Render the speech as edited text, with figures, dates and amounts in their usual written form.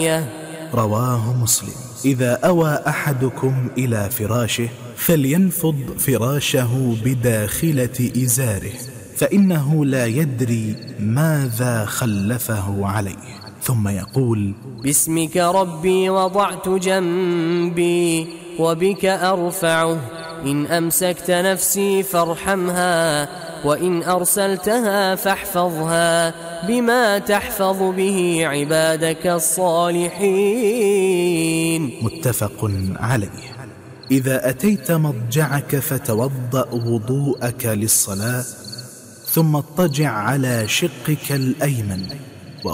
رواه مسلم. إذا أوى أحدكم إلى فراشه فلينفض فراشه بداخلة إزاره، فإنه لا يدري ماذا خلفه عليه، ثم يقول: باسمك ربي وضعت جنبي وبك أرفعه، إن أمسكت نفسي فارحمها، وإن أرسلتها فاحفظها بما تحفظ به عبادك الصالحين. متفق عليه. إذا أتيت مضجعك فتوضأ وضوءك للصلاة، ثم اضطجع على شقك الأيمن